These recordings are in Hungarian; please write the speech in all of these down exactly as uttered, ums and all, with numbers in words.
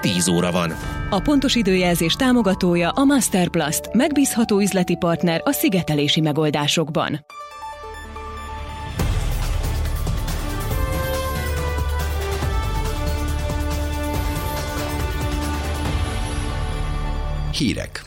tíz óra van. A pontos időjelzés támogatója a Masterplast, megbízható üzleti partner a szigetelési megoldásokban. Hírek.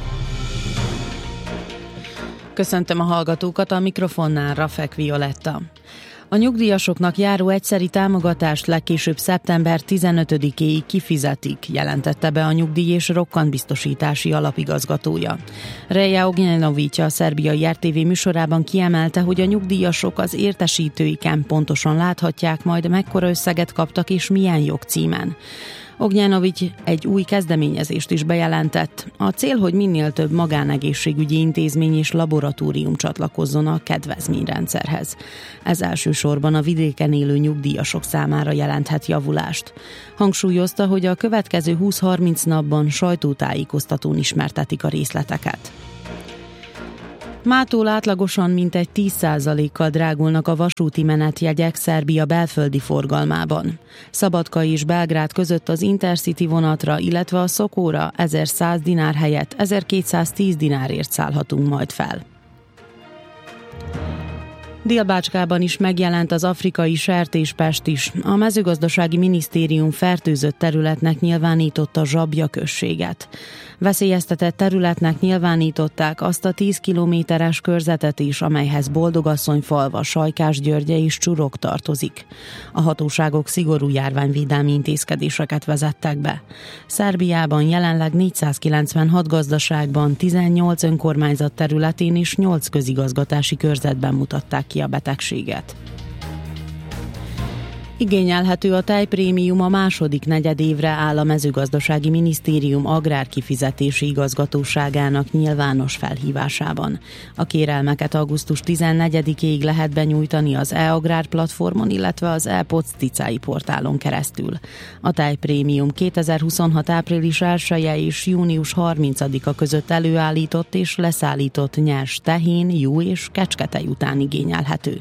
Köszöntöm a hallgatókat, a mikrofonnál Rafek Violetta. A nyugdíjasoknak járó egyszeri támogatást legkésőbb szeptember tizenötödikéig kifizetik, jelentette be a Nyugdíj- és Rokkantbiztosítási Alapigazgatója. Reja Ognjanović a szerbiai er té vé műsorában kiemelte, hogy a nyugdíjasok az értesítőiken pontosan láthatják majd, mekkora összeget kaptak és milyen jogcímen. Ognjanović egy új kezdeményezést is bejelentett. A cél, hogy minél több magánegészségügyi intézmény és laboratórium csatlakozzon a kedvezményrendszerhez. Ez elsősorban a vidéken élő nyugdíjasok számára jelenthet javulást. Hangsúlyozta, hogy a következő húsz-harminc napban sajtótájékoztatón ismertetik a részleteket. Mától átlagosan mintegy tíz százalékkal drágulnak a vasúti menetjegyek Szerbia belföldi forgalmában. Szabadka és Belgrád között az Intercity vonatra, illetve a Szokóra ezerszáz dinár helyett ezerkétszáztíz dinárért szállhatunk majd fel. Dél-Bácskában is megjelent az afrikai sertéspest is. A mezőgazdasági minisztérium fertőzött területnek nyilvánította Zsabja községet. Veszélyeztetett területnek nyilvánították azt a tíz kilométeres körzetet is, amelyhez Boldogasszonyfalva, Sajkásgyörgye és Csurok tartozik. A hatóságok szigorú járványvédelmi intézkedéseket vezettek be. Szerbiában jelenleg négyszázkilencvenhat gazdaságban, tizennyolc önkormányzat területén és nyolc közigazgatási körzetben mutatták ki a betegséget. Igényelhető a tejprémium a második negyedévre áll a mezőgazdasági minisztérium agrárkifizetési igazgatóságának nyilvános felhívásában. A kérelmeket augusztus tizennegyedikéig lehet benyújtani az e-agrár platformon, illetve az e-pocticai portálon keresztül. A tejprémium kétezer-huszonhat április elseje és június harmincadika között előállított és leszállított nyers tehén, jú és kecsketej után igényelhető.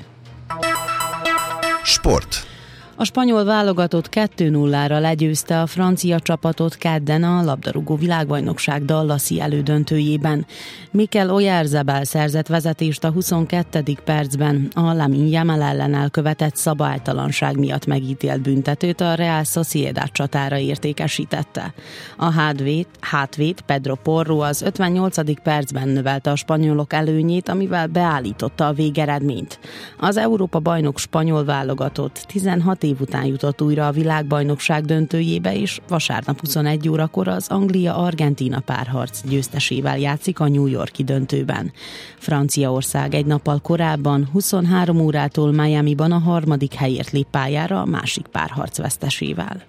Sport. A spanyol válogatott kettő nullára legyőzte a francia csapatot kedden a labdarúgó világbajnokság dallasi elődöntőjében. Mikel Oyarzabal szerzett vezetést a huszonkettedik percben, a Lamine Yamal ellen elkövetett szabálytalanság miatt megítélt büntetőt a Real Sociedad csatára értékesítette. A hátvéd, hátvéd Pedro Porro az ötvennyolcadik percben növelte a spanyolok előnyét, amivel beállította a végeredményt. Az Európa-bajnok spanyol válogatott tizenhat év után jutott újra a világbajnokság döntőjébe, és vasárnap huszonegy órakor az Anglia-Argentína párharc győztesével játszik a New York-i döntőben. Franciaország egy nappal korábban huszonhárom órától Miamiban a harmadik helyért lép pályára a másik párharc vesztesével.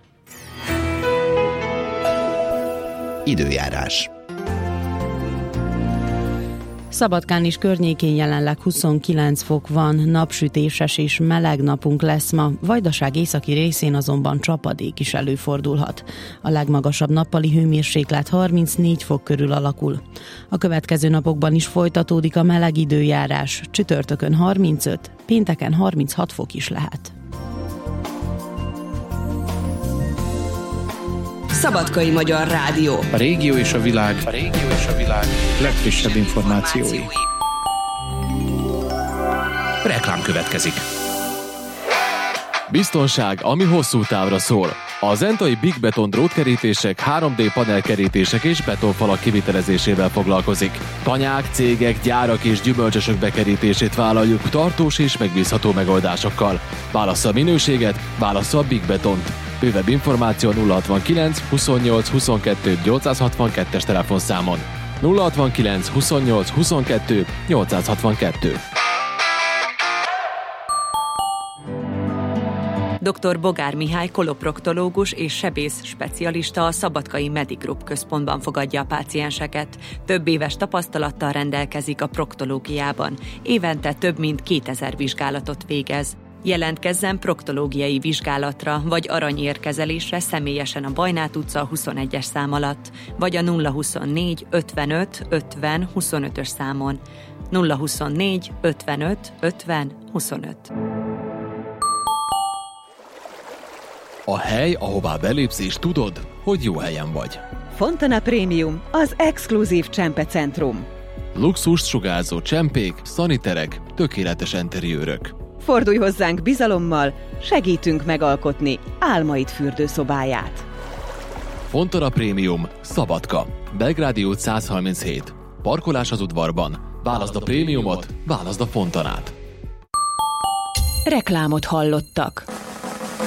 Időjárás. Szabadkán is környékén jelenleg huszonkilenc fok van, napsütéses és meleg napunk lesz ma, Vajdaság északi részén azonban csapadék is előfordulhat. A legmagasabb nappali hőmérséklet harmincnégy fok körül alakul. A következő napokban is folytatódik a meleg időjárás, csütörtökön harmincöt, pénteken harminchat fok is lehet. Szabadkai Magyar Rádió. A régió és a világ, a régió és a világ legfrissebb információi. Reklám következik. Biztonság, ami hosszú távra szól. A zentai Big Beton drótkerítések, három dé panelkerítések és betonfalak kivitelezésével foglalkozik. Tanyák, cégek, gyárak és gyümölcsösök bekerítését vállaljuk tartós és megbízható megoldásokkal. Válassza a minőséget, válassza a Big Betont. Bővebb információ nulla hatvankilenc huszonnyolc huszonkettő nyolcszázhatvankettes telefonszámon. nulla hatvankilenc huszonnyolc huszonkettő nyolcszázhatvankettő. doktor Bogár Mihály koloproktológus és sebész specialista a Szabadkai Medigroup központban fogadja a pácienseket. Több éves tapasztalattal rendelkezik a proktológiában. Évente több mint kétezer vizsgálatot végez. Jelentkezzen proktológiai vizsgálatra vagy aranyérkezelésre személyesen a Bajnát utca huszonegyes szám alatt, vagy a nulla huszonnégy ötvenöt ötven huszonötös számon. nulla huszonnégy ötvenöt ötven huszonöt. A hely, ahová belépsz és tudod, hogy jó helyen vagy. Fontana Premium, az exkluzív csempecentrum. Luxust sugárzó csempék, szaniterek, tökéletes enteriőrök. Fordulj hozzánk bizalommal, segítünk megalkotni álmaid fürdőszobáját. Fontana Premium, Szabadka, Belgrádi út száz harminchét. Parkolás az udvarban. Válaszd a prémiumot, válaszd a Fontanát. Reklámot hallottak.